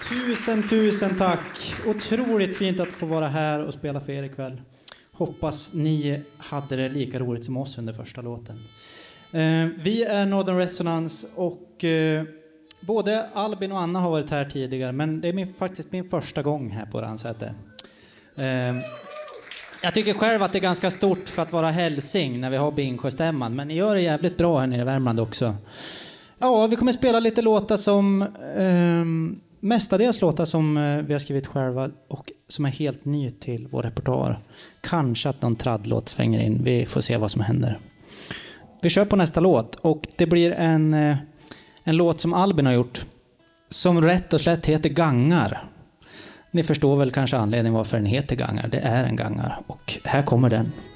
Tusen tack. Otroligt fint att få vara här och spela för er ikväll. Hoppas ni hade det lika roligt som oss under första låten. Vi är Northern Resonance och både Albin och Anna har varit här tidigare, men det är faktiskt min första gång här på Ransäter. Jag tycker själv att det är ganska stort för att vvara hälsing när vi har Bingsjöstämman, men ni gör det jävligt bra här nere i Värmland också. Ja, vi kommer spela lite låtar som mestadels låtar som vi har skrivit själva och som är helt ny till vår repertoar. Kanske att någon traddlåt svänger in. Vi får se vad som händer. Vi kör på nästa låt och det blir en låt som Albin har gjort som rätt och slätt heter Gangar. Ni förstår väl kanske anledningen varför den heter Gangar. Det är en gangar och här kommer den.